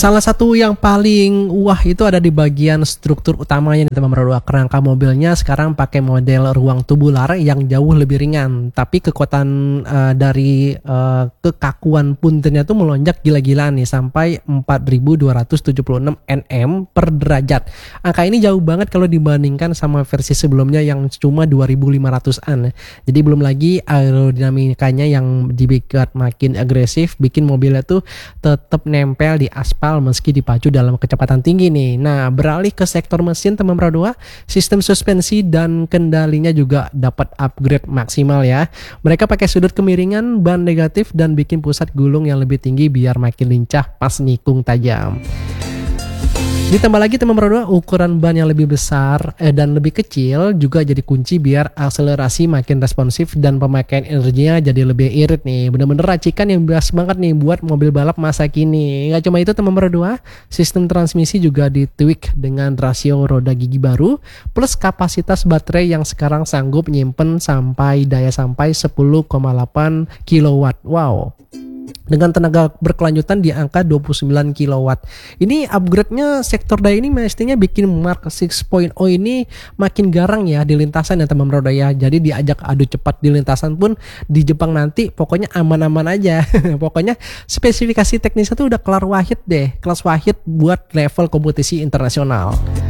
Salah satu yang paling wah itu ada di bagian struktur utamanya nih teman-teman berdua. Kerangka mobilnya sekarang pakai model ruang tubular yang jauh lebih ringan, tapi kekuatan dari kekakuan puntennya tuh melonjak gila-gilaan nih sampai 4276 Nm per derajat. Angka ini jauh banget kalau dibandingkan sama versi sebelumnya yang cuma 2500-an. Jadi belum lagi aerodinamikanya yang dibikin makin agresif, bikin mobilnya tuh tetap nempel di aspal meski dipacu dalam kecepatan tinggi nih. Nah, beralih ke sektor mesin teman-teman berdua, sistem suspensi dan kendalinya juga dapat upgrade maksimal ya. Mereka pakai sudut kemiringan, ban negatif dan bikin pusat gulung yang lebih tinggi biar makin lincah pas nikung tajam. Ditambah lagi teman berdua, ukuran ban yang lebih besar dan lebih kecil juga jadi kunci biar akselerasi makin responsif dan pemakaian energinya jadi lebih irit nih. Bener-bener racikan yang bias banget nih buat mobil balap masa kini. Gak cuma itu teman berdua, sistem transmisi juga ditweak dengan rasio roda gigi baru plus kapasitas baterai yang sekarang sanggup nyimpen sampai daya sampai 10,8 kW. Wow. Dengan tenaga berkelanjutan di angka 29 kW. Ini upgrade-nya sektor daya ini mestinya bikin Mark 6.0 ini makin garang ya di lintasan ya teman roda ya. Jadi diajak adu cepat di lintasan pun di Jepang nanti pokoknya aman-aman aja. Pokoknya spesifikasi teknisnya tuh udah kelas wahid buat level kompetisi internasional.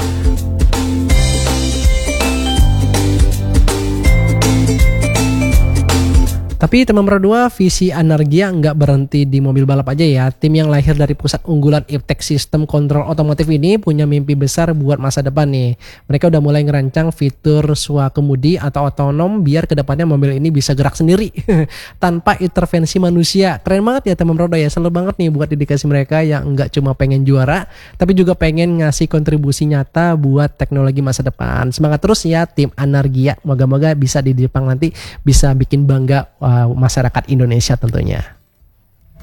Tapi teman berdua, visi Anargia nggak berhenti di mobil balap aja ya. Tim yang lahir dari pusat unggulan Iptek Sistem Kontrol Otomotif ini punya mimpi besar buat masa depan nih. Mereka udah mulai ngerancang fitur swakemudi atau otonom biar kedepannya mobil ini bisa gerak sendiri tanpa intervensi manusia. Keren banget ya teman berdua ya. Selalu banget nih buat dedikasi mereka yang nggak cuma pengen juara, tapi juga pengen ngasih kontribusi nyata buat teknologi masa depan. Semangat terus ya tim Anargia. Moga-moga bisa di Jepang nanti bisa bikin bangga masyarakat Indonesia tentunya.